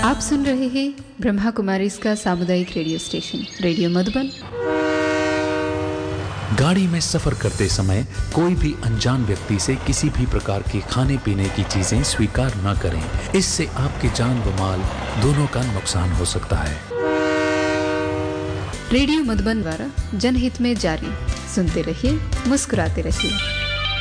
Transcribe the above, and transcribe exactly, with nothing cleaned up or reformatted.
आप सुन रहे हैं ब्रह्मा कुमारी इसका सामुदायिक रेडियो स्टेशन रेडियो मधुबन। गाड़ी में सफर करते समय कोई भी अनजान व्यक्ति से किसी भी प्रकार के खाने पीने की चीजें स्वीकार न करें। इससे आपके जान व माल दोनों का नुकसान हो सकता है। रेडियो मधुबन द्वारा जनहित में जारी। सुनते रहिए, मुस्कुराते रहिए।